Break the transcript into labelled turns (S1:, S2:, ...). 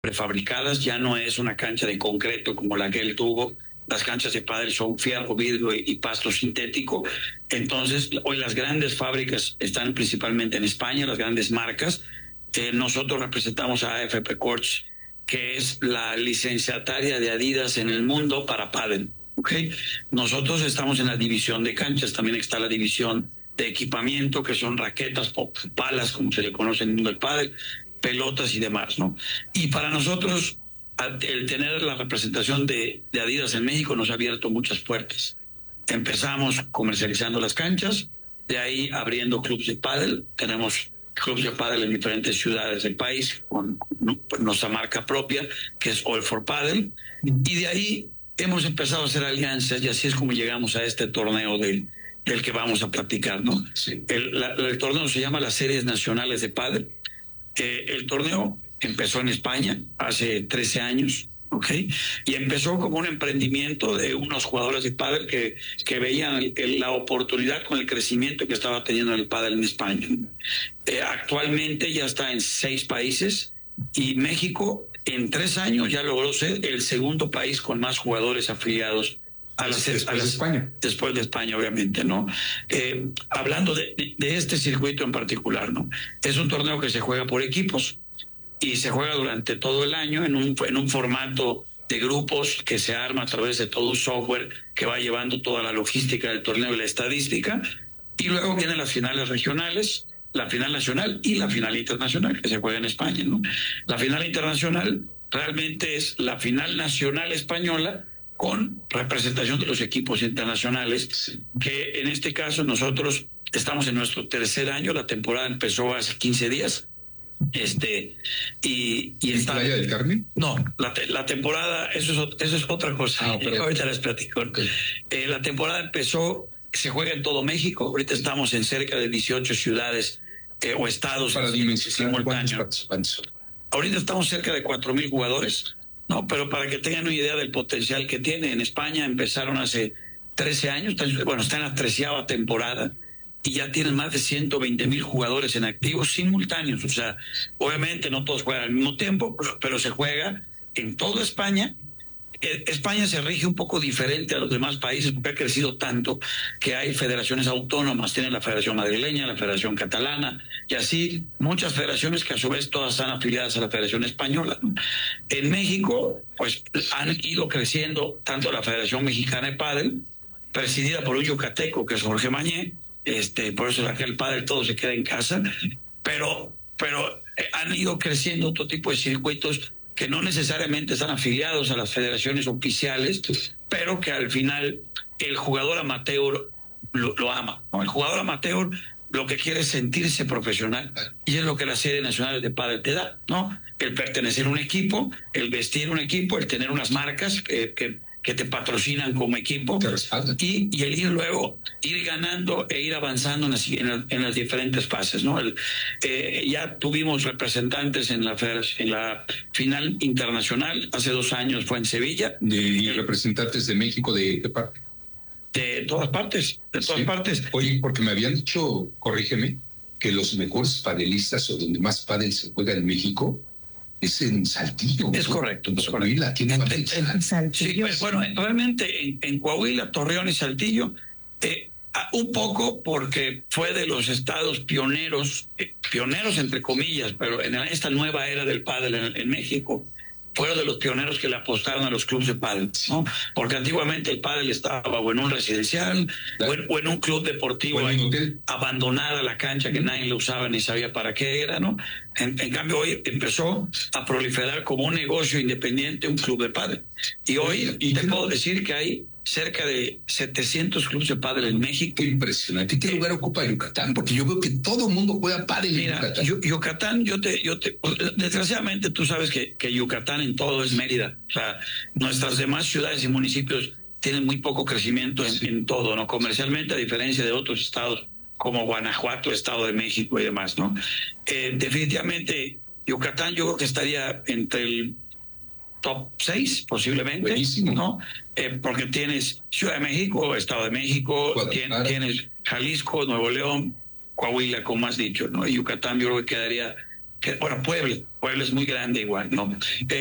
S1: prefabricadas, ya no es una cancha de concreto como la que él tuvo. Las canchas de pádel son fierro, vidrio y pasto sintético. Entonces, hoy las grandes fábricas están principalmente en España, las grandes marcas. Nosotros representamos a AFP Courts, que es la licenciataria de Adidas en el mundo para pádel. ¿Okay? Nosotros estamos en la división de canchas, también está la división de equipamiento, que son raquetas, palas, como se le conoce en el mundo del pádel, pelotas y demás, ¿no? Y para nosotros, el tener la representación de Adidas en México nos ha abierto muchas puertas. Empezamos comercializando las canchas, de ahí abriendo clubes de pádel. Tenemos clubes de pádel en diferentes ciudades del país con nuestra marca propia, que es All for Padel, y de ahí hemos empezado a hacer alianzas, y así es como llegamos a este torneo del que vamos a platicar, ¿no? Sí. El torneo se llama las Series Nacionales de Pádel. El torneo empezó en España hace 13 años, ¿ok? Y empezó como un emprendimiento de unos jugadores de pádel que veían la oportunidad con el crecimiento que estaba teniendo el pádel en España. Actualmente ya está en 6 países, y México en 3 años ya logró ser el segundo país con más jugadores afiliados
S2: después de España.
S1: Después de España, obviamente, ¿no? Hablando de este circuito en particular, ¿no? Es un torneo que se juega por equipos y se juega durante todo el año en un formato de grupos que se arma a través de todo un software que va llevando toda la logística del torneo y la estadística. Y luego vienen las finales regionales, la final nacional y la final internacional, que se juega en España, ¿no? La final internacional realmente es la final nacional española con representación de los equipos internacionales, que en este caso nosotros estamos en nuestro 3er año. La temporada empezó hace 15 días.
S2: ¿Y Playa del Carmen?
S1: No, la temporada, eso es otra cosa. Ahorita les platico.
S2: Okay.
S1: La temporada empezó, se juega en todo México. Ahorita estamos en cerca de 18 ciudades o estados simultáneos. Ahorita estamos cerca de 4,000 jugadores, ¿no? Pero para que tengan una idea del potencial que tiene, en España empezaron hace 13 años, bueno, está en la 13ª temporada, y ya tienen más de 120,000 jugadores en activos simultáneos. O sea, obviamente no todos juegan al mismo tiempo, pero se juega en toda España. España se rige un poco diferente a los demás países porque ha crecido tanto que hay federaciones autónomas. Tienen la Federación Madrileña, la Federación Catalana, y así muchas federaciones que a su vez todas están afiliadas a la Federación Española. En México, pues han ido creciendo tanto la Federación Mexicana de Pádel, presidida por un yucateco que es Jorge Mañé. Por eso el pádel todo se queda en casa, pero han ido creciendo otro tipo de circuitos que no necesariamente están afiliados a las federaciones oficiales, pero que al final el jugador amateur lo ama, ¿no? El jugador amateur lo que quiere es sentirse profesional, y es lo que las series nacionales de pádel te da, ¿no? El pertenecer a un equipo, el vestir un equipo, el tener unas marcas que te patrocinan como equipo, y el ir ganando e ir avanzando en las diferentes fases, ¿no? Ya tuvimos representantes en la final internacional, hace 2 años fue en Sevilla.
S2: ¿Y representantes de México de qué parte?
S1: De todas partes, partes.
S2: Oye, porque me habían dicho, corrígeme, que los mejores padelistas o donde más pádel se juega en México es en Saltillo.
S1: Es correcto.
S2: Coahuila tiene
S1: en Saltillo. Sí, bueno, realmente en Coahuila, Torreón y Saltillo, un poco porque fue de los estados pioneros entre comillas, pero en esta nueva era del pádel en México, fueron de los pioneros que le apostaron a los clubes de pádel, ¿no? Porque antiguamente el pádel estaba o en un residencial, o en un club deportivo abandonada la cancha que nadie lo usaba ni sabía para qué era, ¿no? En cambio hoy empezó a proliferar como un negocio independiente un club de pádel. Y hoy te puedo decir que hay cerca de 700 clubes de pádel en México.
S2: Qué impresionante. ¿Y qué lugar ocupa Yucatán? Porque yo veo que todo el mundo juega pádel en
S1: Yucatán. Desgraciadamente tú sabes que Yucatán en todo es Mérida. O sea, nuestras demás ciudades y municipios tienen muy poco crecimiento en todo, ¿no? Comercialmente, a diferencia de otros estados como Guanajuato, Estado de México y demás, ¿no? Definitivamente Yucatán yo creo que estaría entre el top 6 posiblemente.
S2: Buenísimo.
S1: ¿No? Porque tienes Ciudad de México, Estado de México, tienes Jalisco, Nuevo León, Coahuila, como has dicho, ¿no? Y Yucatán yo creo que quedaría Bueno, Puebla es muy grande igual, ¿no?